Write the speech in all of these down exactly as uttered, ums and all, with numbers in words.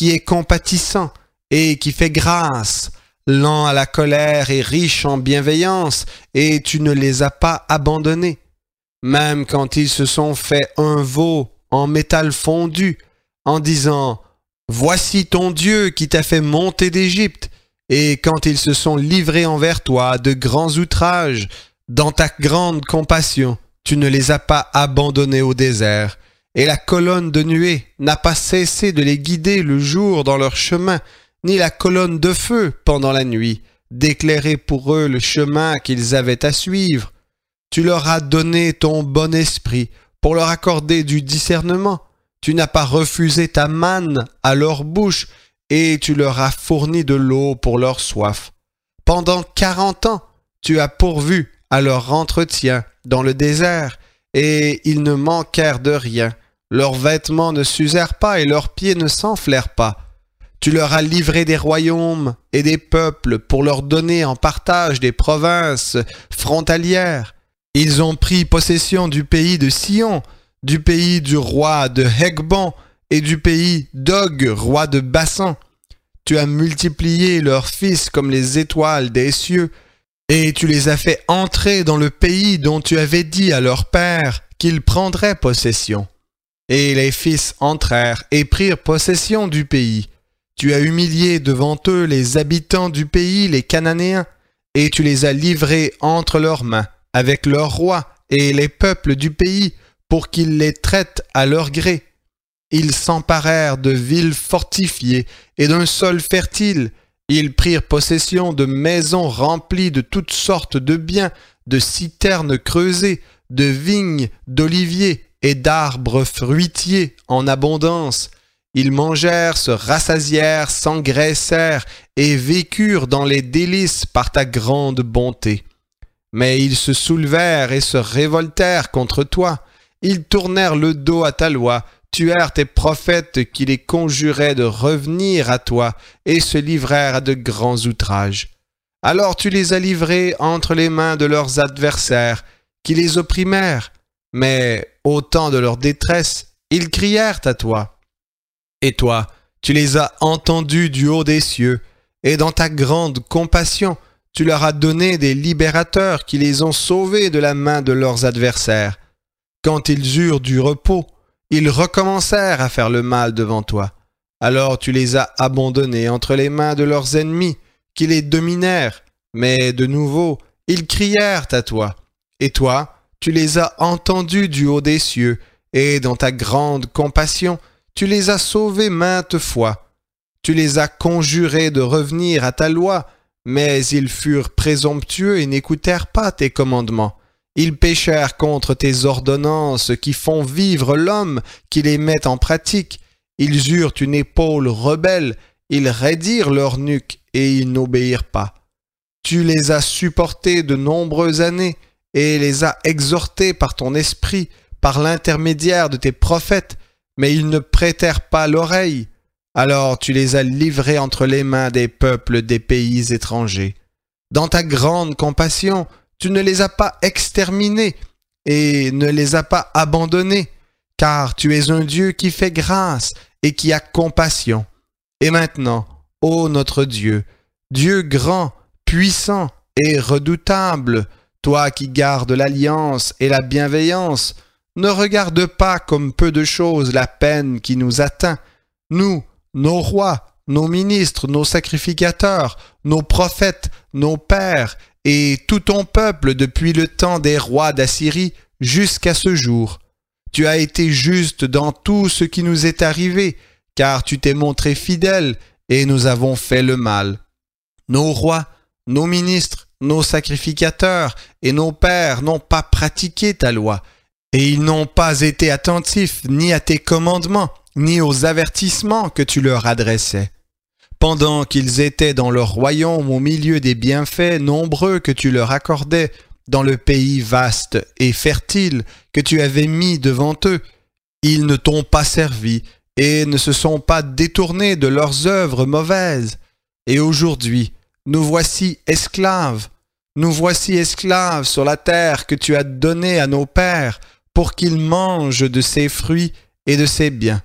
qui est compatissant et qui fait grâce, lent à la colère et riche en bienveillance, et tu ne les as pas abandonnés. Même quand ils se sont fait un veau en métal fondu, en disant « Voici ton Dieu qui t'a fait monter d'Égypte », et quand ils se sont livrés envers toi à de grands outrages, dans ta grande compassion, tu ne les as pas abandonnés au désert, et la colonne de nuée n'a pas cessé de les guider le jour dans leur chemin, ni la colonne de feu pendant la nuit, d'éclairer pour eux le chemin qu'ils avaient à suivre. Tu leur as donné ton bon esprit pour leur accorder du discernement. Tu n'as pas refusé ta manne à leur bouche, et tu leur as fourni de l'eau pour leur soif. Pendant quarante ans, tu as pourvu à leur entretien dans le désert, et ils ne manquèrent de rien. Leurs vêtements ne s'usèrent pas et leurs pieds ne s'enflèrent pas. Tu leur as livré des royaumes et des peuples pour leur donner en partage des provinces frontalières. Ils ont pris possession du pays de Sion, du pays du roi de Hegbon et du pays d'Og, roi de Bassan. Tu as multiplié leurs fils comme les étoiles des cieux, et tu les as fait entrer dans le pays dont tu avais dit à leur père qu'ils prendraient possession. Et les fils entrèrent et prirent possession du pays. Tu as humilié devant eux les habitants du pays, les Cananéens, et tu les as livrés entre leurs mains, avec leurs rois et les peuples du pays, pour qu'ils les traitent à leur gré. Ils s'emparèrent de villes fortifiées et d'un sol fertile. Ils prirent possession de maisons remplies de toutes sortes de biens, de citernes creusées, de vignes, d'oliviers et d'arbres fruitiers en abondance. Ils mangèrent, se rassasièrent, s'engraissèrent et vécurent dans les délices par ta grande bonté. Mais ils se soulevèrent et se révoltèrent contre toi. Ils tournèrent le dos à ta loi, tuèrent tes prophètes qui les conjuraient de revenir à toi et se livrèrent à de grands outrages. Alors tu les as livrés entre les mains de leurs adversaires, qui les opprimèrent, mais au temps de leur détresse, ils crièrent à toi. Et toi, tu les as entendus du haut des cieux, et dans ta grande compassion, tu leur as donné des libérateurs qui les ont sauvés de la main de leurs adversaires. Quand ils eurent du repos, ils recommencèrent à faire le mal devant toi. Alors tu les as abandonnés entre les mains de leurs ennemis, qui les dominèrent, mais de nouveau, ils crièrent à toi. Et toi, tu les as entendus du haut des cieux, et dans ta grande compassion, tu les as sauvés maintes fois. Tu les as conjurés de revenir à ta loi, mais ils furent présomptueux et n'écoutèrent pas tes commandements. Ils péchèrent contre tes ordonnances qui font vivre l'homme, qui les met en pratique. Ils eurent une épaule rebelle, ils raidirent leur nuque et ils n'obéirent pas. Tu les as supportés de nombreuses années et les as exhortés par ton esprit, par l'intermédiaire de tes prophètes, mais ils ne prêtèrent pas l'oreille. Alors tu les as livrés entre les mains des peuples des pays étrangers. Dans ta grande compassion, tu ne les as pas exterminés et ne les as pas abandonnés, car tu es un Dieu qui fait grâce et qui a compassion. Et maintenant, ô notre Dieu, Dieu grand, puissant et redoutable, toi qui gardes l'alliance et la bienveillance, ne regarde pas comme peu de choses la peine qui nous atteint. Nous, nos rois, nos ministres, nos sacrificateurs, nos prophètes, nos pères, et tout ton peuple depuis le temps des rois d'Assyrie jusqu'à ce jour. Tu as été juste dans tout ce qui nous est arrivé, car tu t'es montré fidèle et nous avons fait le mal. Nos rois, nos ministres, nos sacrificateurs et nos pères n'ont pas pratiqué ta loi, et ils n'ont pas été attentifs ni à tes commandements, ni aux avertissements que tu leur adressais. Pendant qu'ils étaient dans leur royaume au milieu des bienfaits nombreux que tu leur accordais, dans le pays vaste et fertile que tu avais mis devant eux, ils ne t'ont pas servi et ne se sont pas détournés de leurs œuvres mauvaises. Et aujourd'hui, nous voici esclaves, nous voici esclaves sur la terre que tu as donnée à nos pères pour qu'ils mangent de ses fruits et de ses biens.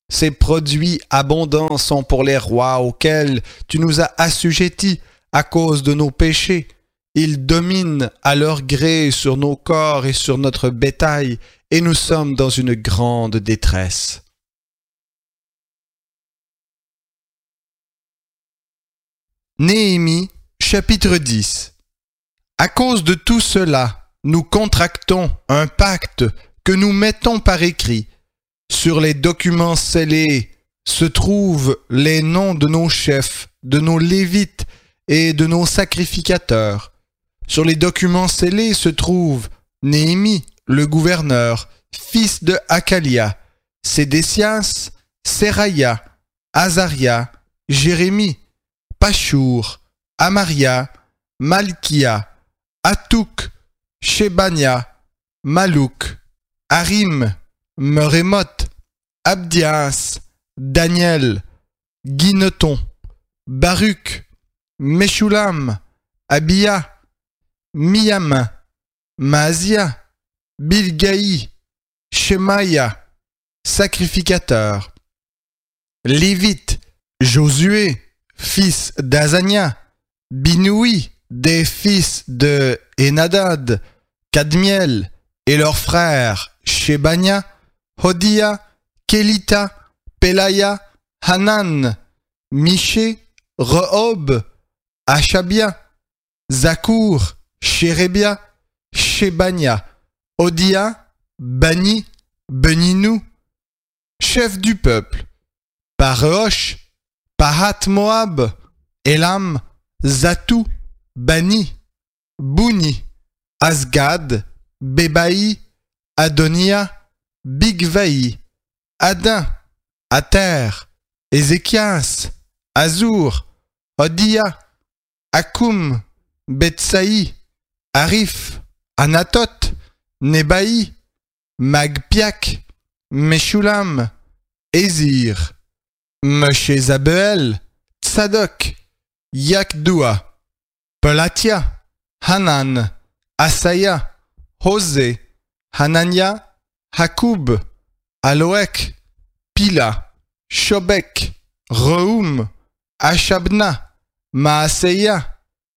Ces produits abondants sont pour les rois auxquels tu nous as assujettis à cause de nos péchés. Ils dominent à leur gré sur nos corps et sur notre bétail, et nous sommes dans une grande détresse. Néhémie, chapitre dix. À cause de tout cela, nous contractons un pacte que nous mettons par écrit. Sur les documents scellés se trouvent les noms de nos chefs, de nos lévites et de nos sacrificateurs. Sur les documents scellés se trouve Néhémie, le gouverneur, fils de Hakalia, Sédécias, Séraya, Azaria, Jérémie, Pachour, Amaria, Malkia, Atouk, Shébania, Malouk, Harim, Merémoth, Abdias, Daniel, Guineton, Baruch, Meshulam, Abia, Miyam, Maazia, Bilgaï, Shemaïa, sacrificateur. Lévite, Josué, fils d'Azania, Binoui, des fils de Enadad, Kadmiel et leurs frères Shébania, Hodia, Kelita, Pelaya, Hanan, Miché, Rehob, Achabia, Zakour, Shérébia, Shébania, Odia, Bani, Beninou, chef du peuple, Pareosh, Pahat Moab, Elam, Zatou, Bani, Bouni, Asgad, Bébaï, Adonia, Bigvaï, Adin, Ater, Ézéchias, Azur, Odia, Akoum, Betsaï, Arif, Anatot, Nebaï, Magpiak, Meshulam, Ézir, Meshezabeel, Tsadok, Yakdoua, Pelatia, Hanan, Asaya, Hosé, Hanania, Hakoub, Aloek, Pila, Shobek, Rehoum, Ashabna, Maaseya,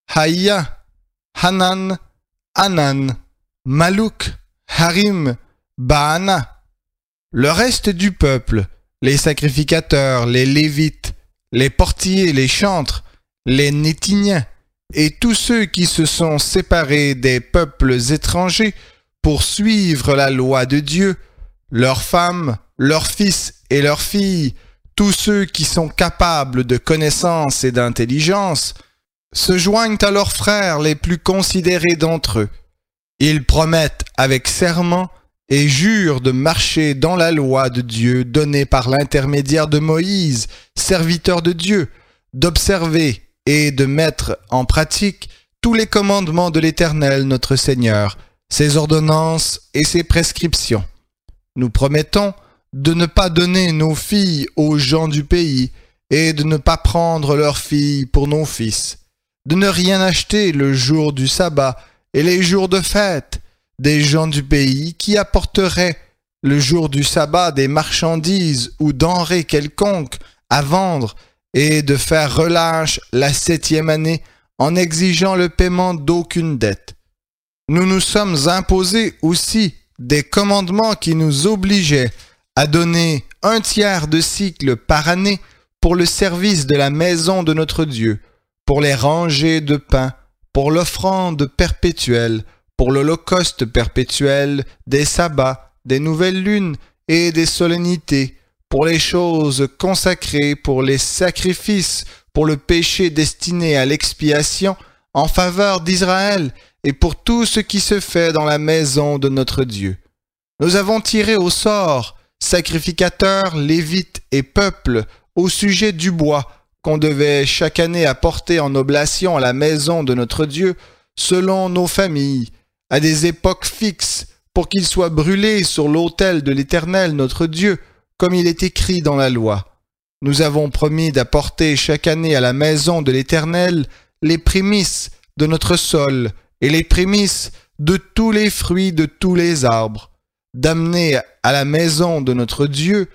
Haïa, Hanan, Anan, Malouk, Harim, Baana. Le reste du peuple, les sacrificateurs, les lévites, les portiers, les chantres, les nétiniens, et tous ceux qui se sont séparés des peuples étrangers pour suivre la loi de Dieu, leurs femmes, leurs fils et leurs filles, tous ceux qui sont capables de connaissance et d'intelligence, se joignent à leurs frères les plus considérés d'entre eux. Ils promettent avec serment et jurent de marcher dans la loi de Dieu donnée par l'intermédiaire de Moïse, serviteur de Dieu, d'observer et de mettre en pratique tous les commandements de l'Éternel notre Seigneur, ses ordonnances et ses prescriptions. Nous promettons de ne pas donner nos filles aux gens du pays et de ne pas prendre leurs filles pour nos fils, de ne rien acheter le jour du sabbat et les jours de fête des gens du pays qui apporteraient le jour du sabbat des marchandises ou denrées quelconques à vendre et de faire relâche la septième année en exigeant le paiement d'aucune dette. Nous nous sommes imposés aussi des commandements qui nous obligeaient à donner un tiers de cycle par année pour le service de la maison de notre Dieu, pour les rangées de pain, pour l'offrande perpétuelle, pour l'holocauste perpétuel, des sabbats, des nouvelles lunes et des solennités, pour les choses consacrées, pour les sacrifices, pour le péché destiné à l'expiation en faveur d'Israël et pour tout ce qui se fait dans la maison de notre Dieu. Nous avons tiré au sort sacrificateurs, lévites et peuples au sujet du bois qu'on devait chaque année apporter en oblation à la maison de notre Dieu selon nos familles, à des époques fixes, pour qu'il soit brûlé sur l'autel de l'Éternel notre Dieu, comme il est écrit dans la loi. Nous avons promis d'apporter chaque année à la maison de l'Éternel les prémices de notre sol et les prémices de tous les fruits de tous les arbres, d'amener à la maison de notre Dieu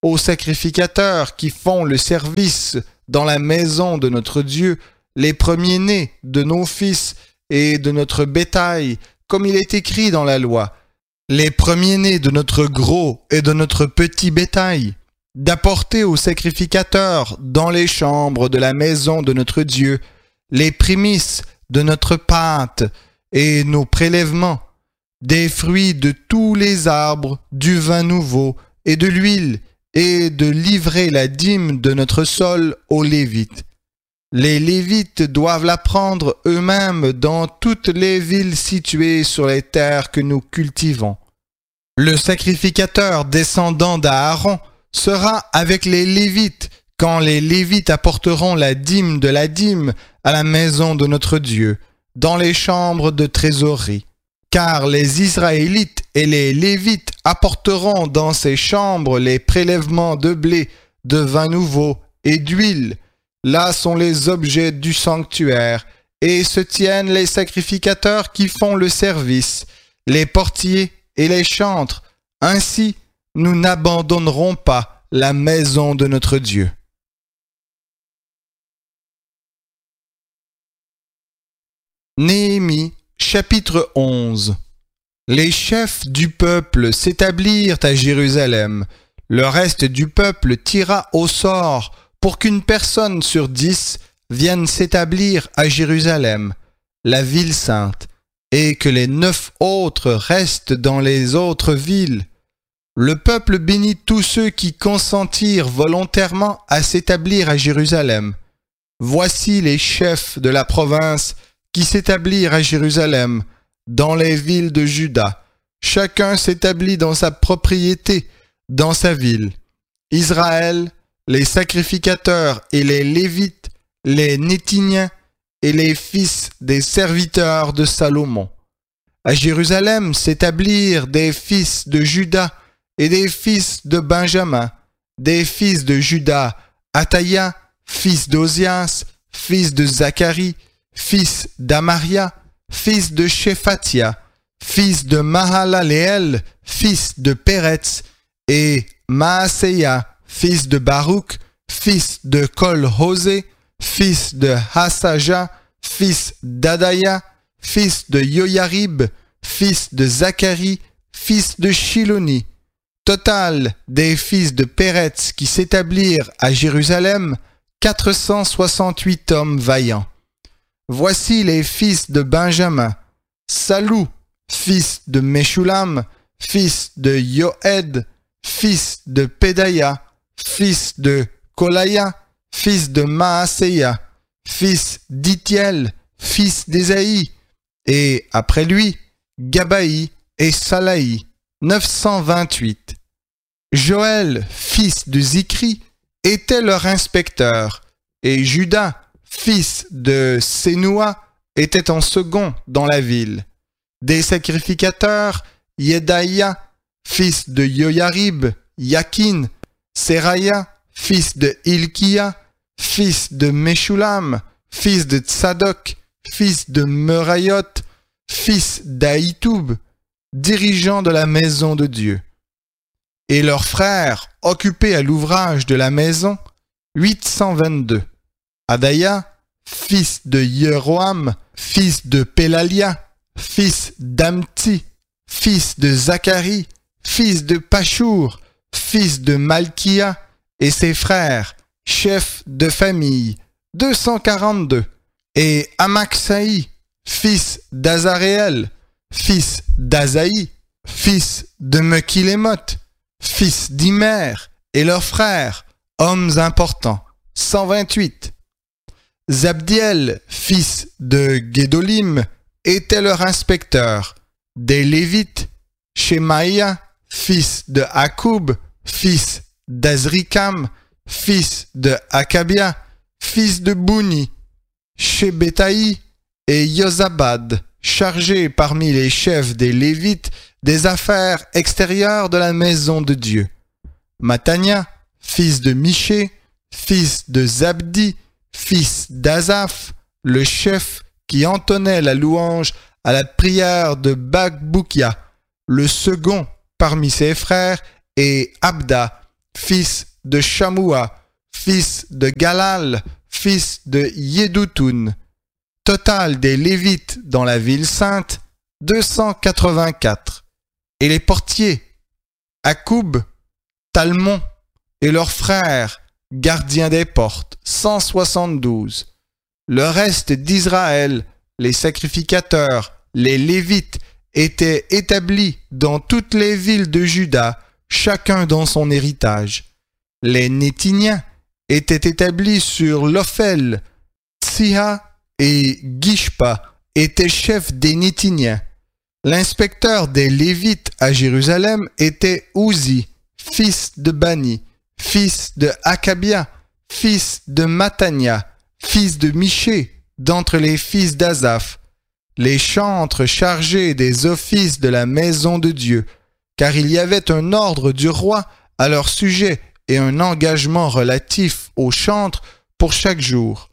aux sacrificateurs qui font le service dans la maison de notre Dieu, les premiers-nés de nos fils et de notre bétail, comme il est écrit dans la loi, les premiers-nés de notre gros et de notre petit bétail, d'apporter aux sacrificateurs dans les chambres de la maison de notre Dieu les prémices de notre pâte et nos prélèvements, des fruits de tous les arbres, du vin nouveau et de l'huile, et de livrer la dîme de notre sol aux Lévites. Les Lévites doivent la prendre eux-mêmes dans toutes les villes situées sur les terres que nous cultivons. Le sacrificateur descendant d'Aaron sera avec les Lévites quand les Lévites apporteront la dîme de la dîme à la maison de notre Dieu, dans les chambres de trésorerie. Car les Israélites et les Lévites apporteront dans ces chambres les prélèvements de blé, de vin nouveau et d'huile. Là sont les objets du sanctuaire, et se tiennent les sacrificateurs qui font le service, les portiers et les chantres. Ainsi, nous n'abandonnerons pas la maison de notre Dieu. Néhémie, chapitre onze. Les chefs du peuple s'établirent à Jérusalem. Le reste du peuple tira au sort pour qu'une personne sur dix vienne s'établir à Jérusalem, la ville sainte, et que les neuf autres restent dans les autres villes. Le peuple bénit tous ceux qui consentirent volontairement à s'établir à Jérusalem. Voici les chefs de la province qui s'établirent à Jérusalem, dans les villes de Juda. Chacun s'établit dans sa propriété, dans sa ville. Israël, les sacrificateurs et les Lévites, les Néthiniens et les fils des serviteurs de Salomon. À Jérusalem s'établirent des fils de Juda et des fils de Benjamin, des fils de Juda, Ataïa, fils d'Ozias, fils de Zacharie, fils d'Amaria, fils de Shephatia, fils de Mahalaleel, fils de Péretz, et Maaseia, fils de Baruch, fils de Kol-Hosé, fils de Hassaja, fils d'Adaïa, fils de Yoyarib, fils de Zacharie, fils de Shiloni. Total des fils de Péretz qui s'établirent à Jérusalem, quatre cent soixante-huit hommes vaillants. Voici les fils de Benjamin: Salou, fils de Meshulam, fils de Yoed, fils de Pédaïa, fils de Kolaya, fils de Maaseia, fils d'Itiel, fils d'Ésaïe, et après lui, Gabaï et Salaï, neuf cent vingt-huit. Joël, fils de Zikri, était leur inspecteur, et Judas, fils de Sénoua, était en second dans la ville. Des sacrificateurs, Yedaïa, fils de Yoyarib, Yakin, Seraya, fils de Hilkia, fils de Meshulam, fils de Tsadok, fils de Merayot, fils d'Aïtoub, dirigeant de la maison de Dieu. Et leurs frères, occupés à l'ouvrage de la maison, huit cent vingt-deux. Adaïa, fils de Yeroham, fils de Pélalia, fils d'Amti, fils de Zacharie, fils de Pachour, fils de Malkia, et ses frères, chefs de famille, deux cent quarante-deux. Et Amaxaï, fils d'Azaréel, fils d'Azaï, fils de Mekilémoth, fils d'Imer, et leurs frères, hommes importants, cent vingt-huit. Zabdiel, fils de Guédolim, était leur inspecteur. Des Lévites, Shemaïa, fils de Akoub, fils d'Azrikam, fils de Akabia, fils de Bouni, Shebetaï et Yozabad, chargés parmi les chefs des Lévites des affaires extérieures de la maison de Dieu. Matania, fils de Miché, fils de Zabdi, fils d'Azaph, le chef qui entonnait la louange à la prière de Bakboukia, le second parmi ses frères, et Abda, fils de Shamoua, fils de Galal, fils de Yédoutoun. Total des Lévites dans la ville sainte, deux cent quatre-vingt-quatre. Et les portiers, Akoub, Talmon et leurs frères, gardiens des portes, cent soixante-douze. Le reste d'Israël, les sacrificateurs, les Lévites, étaient établis dans toutes les villes de Juda, chacun dans son héritage. Les Nétiniens étaient établis sur l'Ophel. Tsiha et Gishpa étaient chefs des Nétiniens. L'inspecteur des Lévites à Jérusalem était Ouzi, fils de Bani, fils de Akabia, fils de Matania, fils de Miché, d'entre les fils d'Asaph, les chantres chargés des offices de la maison de Dieu, car il y avait un ordre du roi à leur sujet et un engagement relatif aux chantres pour chaque jour.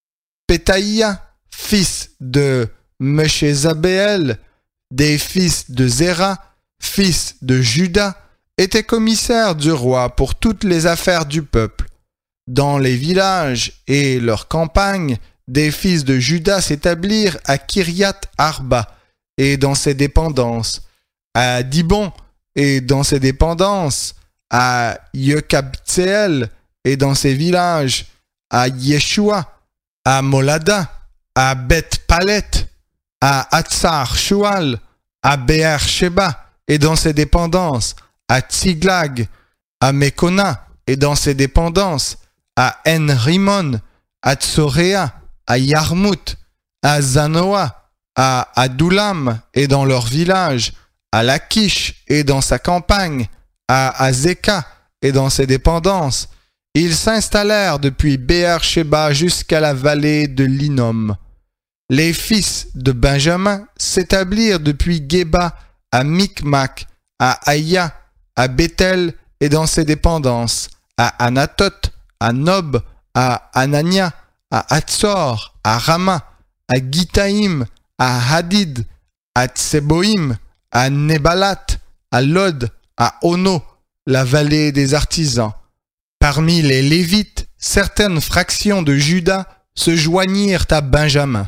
Pétaïa, fils de Meshezabéel, des fils de Zéra, fils de Juda, était commissaire du roi pour toutes les affaires du peuple. Dans les villages et leurs campagnes, des fils de Juda s'établirent à Kiriath Arba et dans ses dépendances, à Dibon et dans ses dépendances, à Yekabtséel et dans ses villages, à Yeshua, à Molada, à Beth-Palet, à Hatzar Shual, à Be'er Sheba et dans ses dépendances, à Tsiglag, à Mekona et dans ses dépendances, à En-Rimon, à Tsoréa, à Yarmout, à Zanoa, à Adoulam et dans leur village, à Lachish et dans sa campagne, à Azeka et dans ses dépendances. Ils s'installèrent depuis Be'er Sheba jusqu'à la vallée de l'Hinnom. Les fils de Benjamin s'établirent depuis Geba à Micmac, à Aïa, à Bethel et dans ses dépendances, à Anatoth, à Nob, à Anania, à Hatzor, à Rama, à Gitaïm, à Hadid, à Tseboïm, à Nebalat, à Lod, à Ono, la vallée des artisans. Parmi les Lévites, certaines fractions de Juda se joignirent à Benjamin.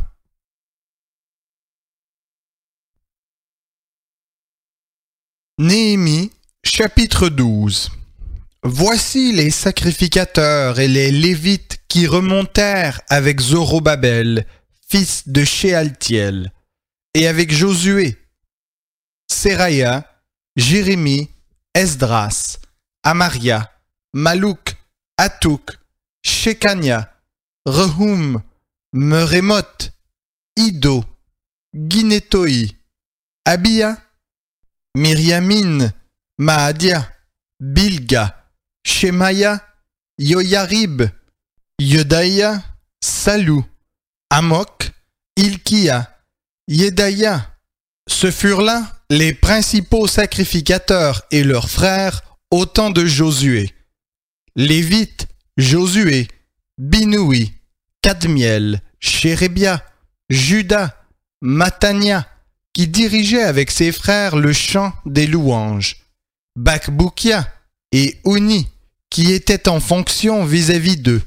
Néhémie, chapitre douze. Voici les sacrificateurs et les Lévites qui remontèrent avec Zorobabel, fils de Shealtiel, et avec Josué, Seraya, Jérémie, Esdras, Amaria, Malouk, Atouk, Shekania, Rehum, Merémoth, Ido, Guinétoi, Abia, Miriamine, Maadia, Bilga, Shemaya, Yoyarib, Yodaïa, Salou, Amok, Ilkia, Yedaïa. Ce furent là les principaux sacrificateurs et leurs frères au temps de Josué. Lévites, Josué, Binoui, Kadmiel, Chérébia, Juda, Matania, qui dirigeait avec ses frères le chant des louanges. Bakboukia et Ouni, qui étaient en fonction vis-à-vis d'eux.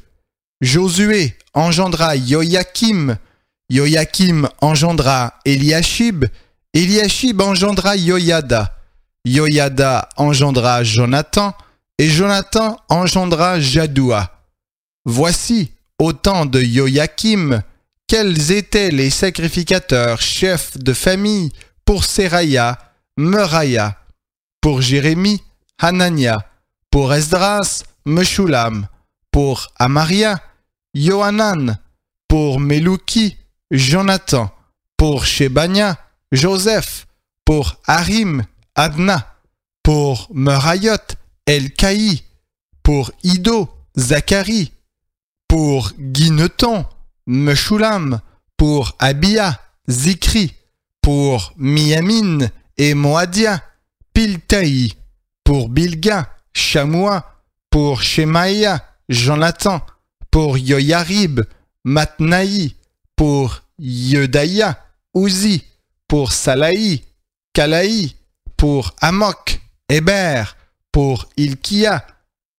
Josué engendra Yoyakim, Yoyakim engendra Eliashib, Eliashib engendra Yoyada, Yoyada engendra Jonathan, et Jonathan engendra Jadoua. Voici, au temps de Yoyakim, quels étaient les sacrificateurs chefs de famille pour Seraya, Meraya, pour Jérémie, Hanania, pour Esdras, Meshulam, pour Amaria, Yohanan, pour Melouki, Jonathan, pour Shebania, Joseph, pour Harim, Adna, pour Merayot, Elkaï, pour Ido, Zacharie, pour Guineton, Meshulam, pour Abia, Zikri, pour Miamin et Moadia, Piltaï, pour Bilga, Shamoua, pour Shemaïa, Jonathan, pour Yoyarib, Matnaï, pour Yedaïa, Ouzi, pour Salaï, Kalaï, pour Amok, Héber, pour Ilkia,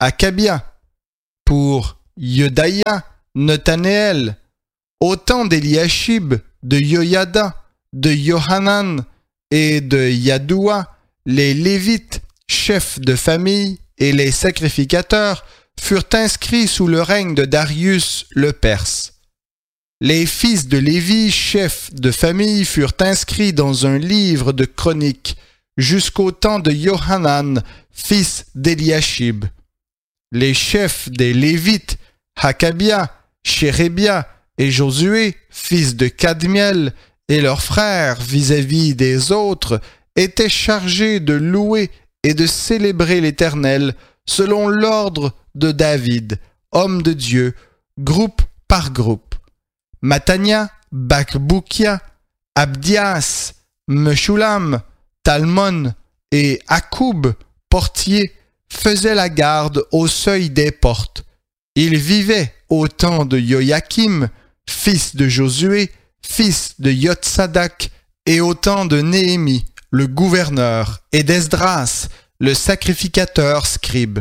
Akabia. Pour Yedaïa, Nethanéel. Au temps d'Eliashib, de Yoyada, de Yohanan et de Yadoua, les Lévites, chefs de famille, et les sacrificateurs furent inscrits sous le règne de Darius le Perse. Les fils de Lévi, chefs de famille, furent inscrits dans un livre de chroniques jusqu'au temps de Yohanan, fils d'Eliashib. Les chefs des Lévites, Hakabia, Shérébia et Josué, fils de Kadmiel, et leurs frères vis-à-vis des autres, étaient chargés de louer et de célébrer l'Éternel selon l'ordre de David, homme de Dieu, groupe par groupe. Matania, Bakboukia, Abdias, Meshulam, Talmon et Akoub, portiers, faisaient la garde au seuil des portes. Ils vivaient au temps de Joachim, fils de Josué, fils de Yotsadak, et au temps de Néhémie, le gouverneur, et d'Esdras, le sacrificateur scribe.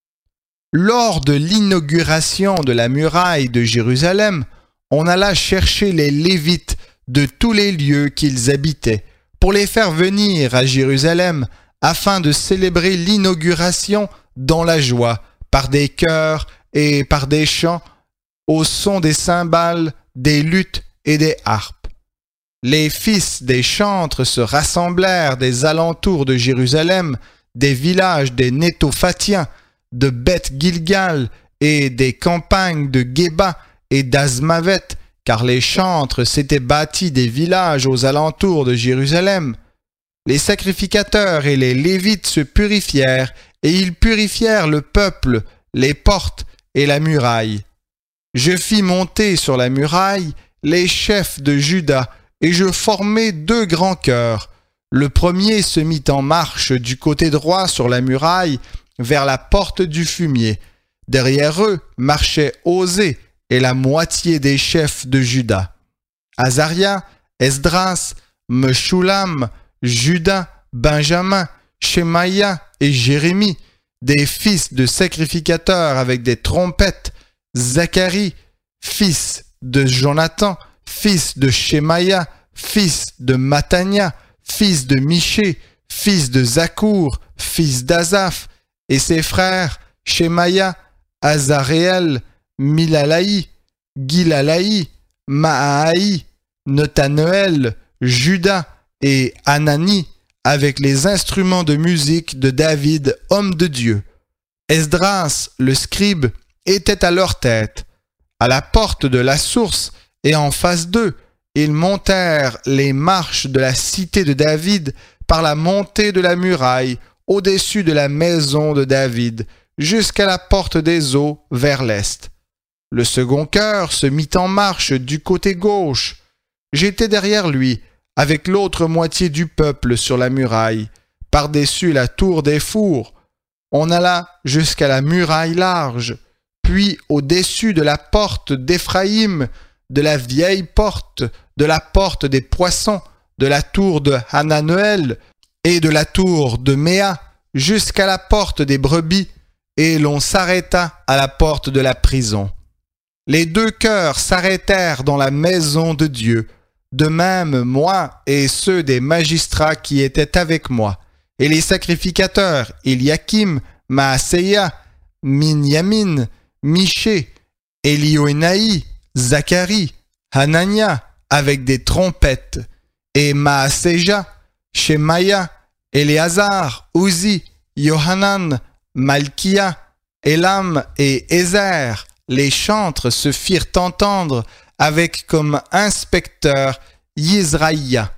Lors de l'inauguration de la muraille de Jérusalem, on alla chercher les Lévites de tous les lieux qu'ils habitaient, pour les faire venir à Jérusalem, afin de célébrer l'inauguration dans la joie, par des chœurs et par des chants, au son des cymbales, des luttes et des harpes. Les fils des chantres se rassemblèrent des alentours de Jérusalem, des villages des Nétophatiens, de Beth-Gilgal et des campagnes de Géba et d'Azmavet, car les chantres s'étaient bâtis des villages aux alentours de Jérusalem. Les sacrificateurs et les Lévites se purifièrent, et ils purifièrent le peuple, les portes et la muraille. Je fis monter sur la muraille les chefs de Juda, et je formai deux grands chœurs. Le premier se mit en marche du côté droit sur la muraille, vers la porte du fumier. Derrière eux marchait Osée et la moitié des chefs de Juda. Azaria, Esdras, Meshulam, Juda, Benjamin, Shemaïa et Jérémie, des fils de sacrificateurs avec des trompettes, Zacharie, fils de Jonathan, fils de Shemaïa, fils de Matania, fils de Miché, fils de Zakour, fils d'Azaph, et ses frères Shemaïa, Azaréel, Milalaï, Gilalaï, Maaï, Nethanéel, Juda et Anani, avec les instruments de musique de David, homme de Dieu. Esdras, le scribe, était à leur tête. À la porte de la source et en face d'eux, ils montèrent les marches de la cité de David par la montée de la muraille au-dessus de la maison de David, jusqu'à la porte des eaux vers l'est. Le second chœur se mit en marche du côté gauche. J'étais derrière lui, avec l'autre moitié du peuple sur la muraille, par-dessus la tour des fours. On alla jusqu'à la muraille large, puis au-dessus de la porte d'Éphraïm, de la vieille porte, de la porte des poissons, de la tour de Hananuel et de la tour de Méa, jusqu'à la porte des brebis, et l'on s'arrêta à la porte de la prison. Les deux chœurs s'arrêtèrent dans la maison de Dieu, de même moi et ceux des magistrats qui étaient avec moi, et les sacrificateurs Eliakim, Maaseia, Minyamin, Miché, Élioénaï, Zacharie, Hanania, avec des trompettes, et Maaseja, Shemaïa, Éléazar, Uzi, Yohanan, Malkia, Élam et Ézer, les chantres se firent entendre avec comme inspecteur Yisraïa.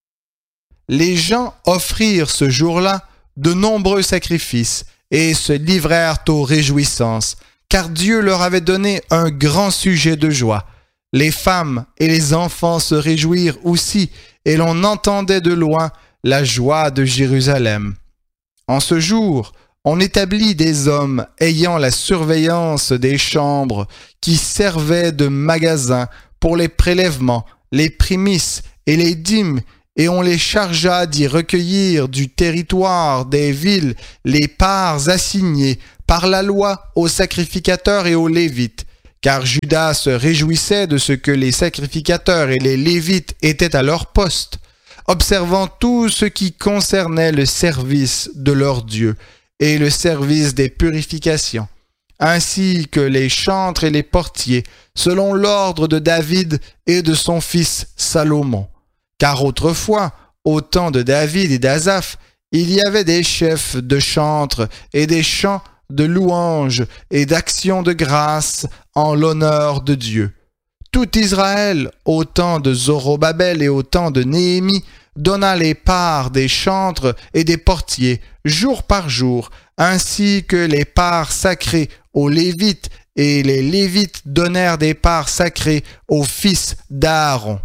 Les gens offrirent ce jour-là de nombreux sacrifices et se livrèrent aux réjouissances, car Dieu leur avait donné un grand sujet de joie. Les femmes et les enfants se réjouirent aussi, et l'on entendait de loin la joie de Jérusalem. En ce jour, on établit des hommes ayant la surveillance des chambres qui servaient de magasins pour les prélèvements, les prémices et les dîmes, et on les chargea d'y recueillir du territoire des villes les parts assignées par la loi aux sacrificateurs et aux Lévites, car Juda se réjouissait de ce que les sacrificateurs et les Lévites étaient à leur poste, observant tout ce qui concernait le service de leur Dieu et le service des purifications, ainsi que les chantres et les portiers, selon l'ordre de David et de son fils Salomon. Car autrefois, au temps de David et d'Asaph, il y avait des chefs de chantres et des chants de louanges et d'actions de grâce en l'honneur de Dieu. Tout Israël, au temps de Zorobabel et au temps de Néhémie, donna les parts des chantres et des portiers, jour par jour, ainsi que les parts sacrées aux Lévites, et les Lévites donnèrent des parts sacrées aux fils d'Aaron.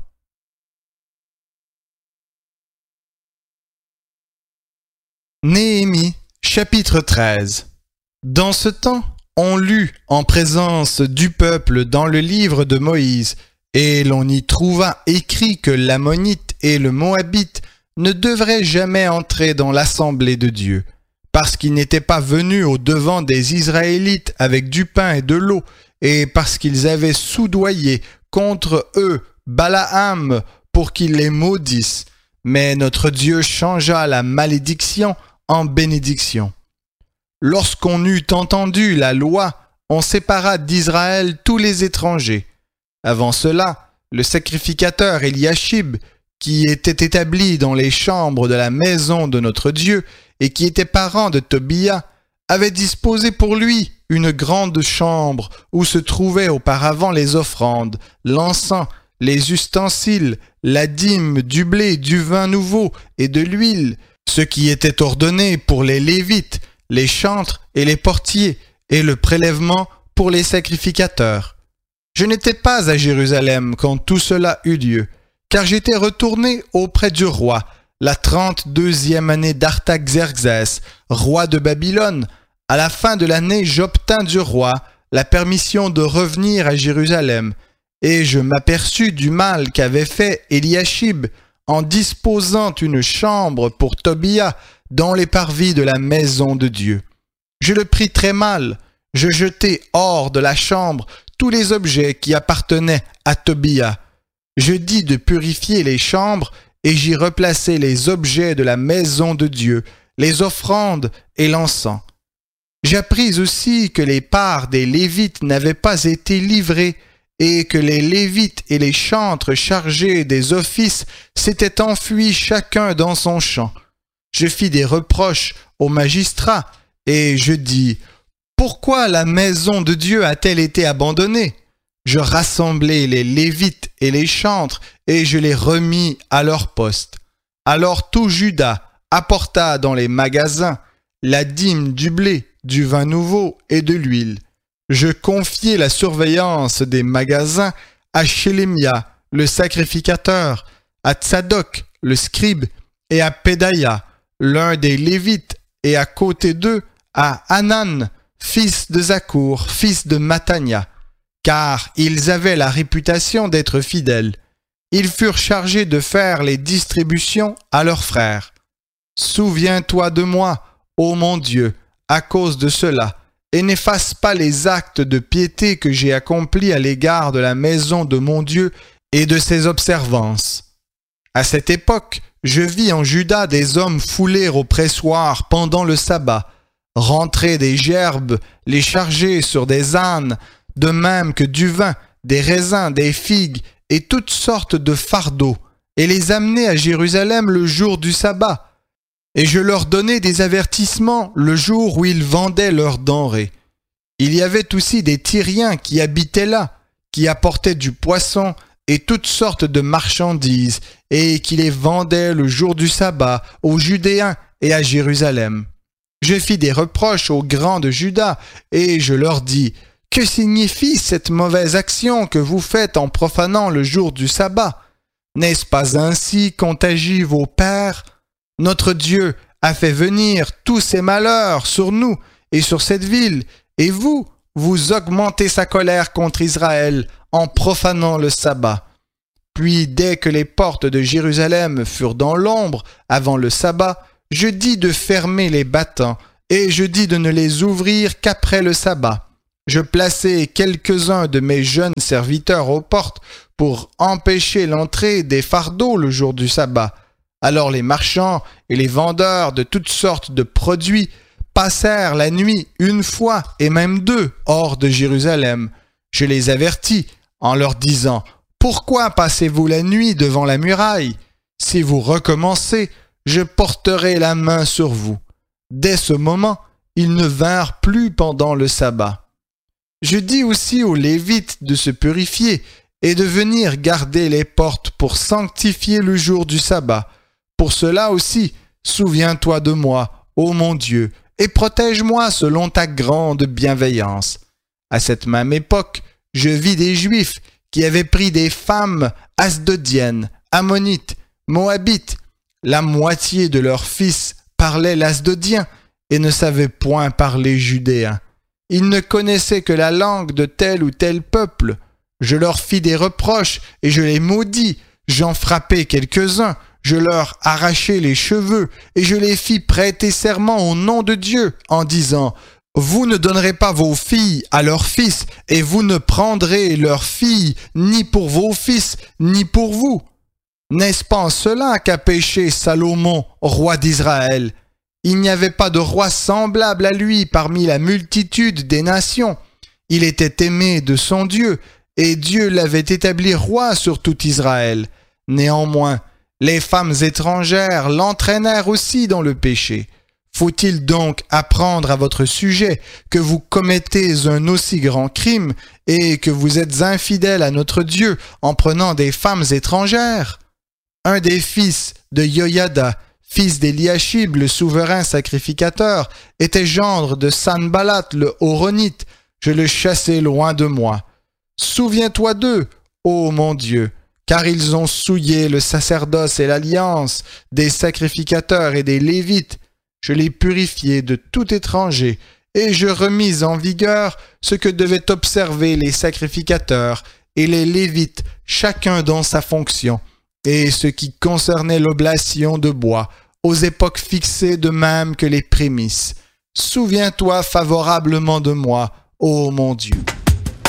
Néhémie, chapitre treize. Dans ce temps, on lut en présence du peuple dans le livre de Moïse, et l'on y trouva écrit que l'Ammonite et le Moabite ne devraient jamais entrer dans l'assemblée de Dieu, parce qu'ils n'étaient pas venus au devant des Israélites avec du pain et de l'eau, et parce qu'ils avaient soudoyé contre eux Balaam pour qu'il les maudisse. Mais notre Dieu changea la malédiction en bénédiction. Lorsqu'on eut entendu la loi, on sépara d'Israël tous les étrangers. Avant cela, le sacrificateur Eliashib, qui était établi dans les chambres de la maison de notre Dieu et qui était parent de Tobia, avait disposé pour lui une grande chambre où se trouvaient auparavant les offrandes, l'encens, les ustensiles, la dîme, du blé, du vin nouveau et de l'huile, ce qui était ordonné pour les Lévites, les chantres et les portiers, et le prélèvement pour les sacrificateurs. Je n'étais pas à Jérusalem quand tout cela eut lieu, car j'étais retourné auprès du roi, la trente-deuxième année d'Artaxerxès, roi de Babylone. À la fin de l'année, j'obtins du roi la permission de revenir à Jérusalem, et je m'aperçus du mal qu'avait fait Eliashib en disposant une chambre pour Tobia dans les parvis de la maison de Dieu. Je le pris très mal. Je jetai hors de la chambre tous les objets qui appartenaient à Tobia. Je dis de purifier les chambres, et j'y replaçai les objets de la maison de Dieu, les offrandes et l'encens. J'appris aussi que les parts des Lévites n'avaient pas été livrées, et que les Lévites et les chantres chargés des offices s'étaient enfuis chacun dans son champ. Je fis des reproches aux magistrats, et je dis « Pourquoi la maison de Dieu a-t-elle été abandonnée ?» Je rassemblai les Lévites et les chantres, et je les remis à leur poste. Alors tout Juda apporta dans les magasins la dîme du blé, du vin nouveau et de l'huile. Je confiai la surveillance des magasins à Shélémia, le sacrificateur, à Tsadok, le scribe, et à Pédaïa, l'un des Lévites, et à côté d'eux, à Hanan, fils de Zakour, fils de Matania, car ils avaient la réputation d'être fidèles. Ils furent chargés de faire les distributions à leurs frères. Souviens-toi de moi, ô mon Dieu, à cause de cela, et n'efface pas les actes de piété que j'ai accomplis à l'égard de la maison de mon Dieu et de ses observances. À cette époque, je vis en Juda des hommes fouler au pressoir pendant le sabbat, rentrer des gerbes, les charger sur des ânes, de même que du vin, des raisins, des figues et toutes sortes de fardeaux, et les amener à Jérusalem le jour du sabbat. Et je leur donnai des avertissements le jour où ils vendaient leurs denrées. Il y avait aussi des Tyriens qui habitaient là, qui apportaient du poisson et toutes sortes de marchandises, et qui les vendaient le jour du sabbat aux Judéens et à Jérusalem. Je fis des reproches aux grands de Juda, et je leur dis « Que signifie cette mauvaise action que vous faites en profanant le jour du sabbat? N'est-ce pas ainsi qu'ont agi vos pères? Notre Dieu a fait venir tous ces malheurs sur nous et sur cette ville, et vous, vous augmentez sa colère contre Israël en profanant le sabbat. Puis dès que les portes de Jérusalem furent dans l'ombre avant le sabbat, je dis de fermer les battants et je dis de ne les ouvrir qu'après le sabbat. Je plaçai quelques-uns de mes jeunes serviteurs aux portes pour empêcher l'entrée des fardeaux le jour du sabbat. Alors les marchands et les vendeurs de toutes sortes de produits passèrent la nuit une fois et même deux hors de Jérusalem. Je les avertis en leur disant « Pourquoi passez-vous la nuit devant la muraille? Si vous recommencez, je porterai la main sur vous. » Dès ce moment, ils ne vinrent plus pendant le sabbat. Je dis aussi aux Lévites de se purifier et de venir garder les portes pour sanctifier le jour du sabbat. Pour cela aussi, souviens-toi de moi, ô mon Dieu, et protège-moi selon ta grande bienveillance. À cette même époque, je vis des Juifs qui avaient pris des femmes asdodiennes, ammonites, moabites. La moitié de leurs fils parlaient l'asdodien et ne savaient point parler judéen. Ils ne connaissaient que la langue de tel ou tel peuple. Je leur fis des reproches et je les maudis. J'en frappai quelques-uns. Je leur arrachai les cheveux et je les fis prêter serment au nom de Dieu en disant « Vous ne donnerez pas vos filles à leurs fils et vous ne prendrez leurs filles ni pour vos fils ni pour vous. » N'est-ce pas en cela qu'a péché Salomon, roi d'Israël? Il n'y avait pas de roi semblable à lui parmi la multitude des nations. Il était aimé de son Dieu et Dieu l'avait établi roi sur tout Israël. Néanmoins, les femmes étrangères l'entraînèrent aussi dans le péché. Faut-il donc apprendre à votre sujet que vous commettez un aussi grand crime et que vous êtes infidèles à notre Dieu en prenant des femmes étrangères? Un des fils de Yoyada, fils d'Eliashib, le souverain sacrificateur, était gendre de Sanballat le Horonite. Je le chassai loin de moi. Souviens-toi d'eux, ô mon Dieu, car ils ont souillé le sacerdoce et l'alliance des sacrificateurs et des Lévites. Je les purifiai de tout étranger, et je remis en vigueur ce que devaient observer les sacrificateurs et les Lévites, chacun dans sa fonction, et ce qui concernait l'oblation de bois, aux époques fixées de même que les prémices. Souviens-toi favorablement de moi, ô mon Dieu.